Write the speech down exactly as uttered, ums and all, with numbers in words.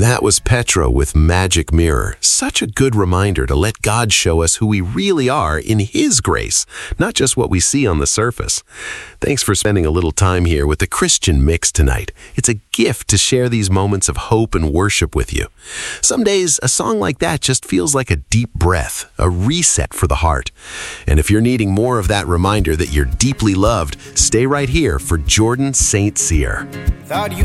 That was Petra with Magic Mirror. Such a good reminder to let God show us who we really are in His grace, not just what we see on the surface. Thanks for spending a little time here with the Christian Mix tonight. It's a gift to share these moments of hope and worship with you. Some days, a song like that just feels like a deep breath, a reset for the heart. And if you're needing more of that reminder that you're deeply loved, stay right here for Jordan Saint Cyr.